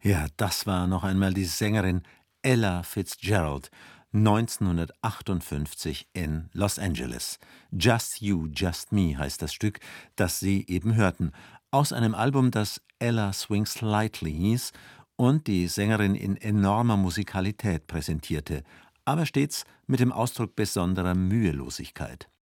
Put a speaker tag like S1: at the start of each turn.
S1: Ja, das war noch einmal die Sängerin Ella Fitzgerald, 1958 in Los Angeles. Just You, Just Me heißt das Stück, das Sie eben hörten, aus einem Album, das Ella Swings Lightly hieß und die Sängerin in enormer Musikalität präsentierte, aber stets mit dem Ausdruck besonderer Mühelosigkeit.